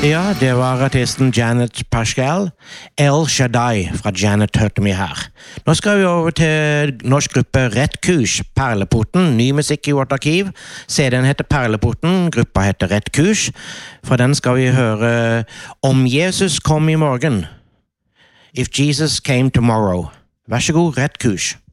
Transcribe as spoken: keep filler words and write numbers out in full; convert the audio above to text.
Ja, det var artisten Janet Paschal. El Shaddai fra Janet hørte vi her. Nå skal vi over til norsk gruppe Rett Kurs, Perleporten, ny musikk i vårt arkiv. C D-en heter Perleporten, gruppa heter Rett Kurs. Fra den skal vi høre Om Jesus kom i morgen. If Jesus came tomorrow. Vær så god, Rett Kurs.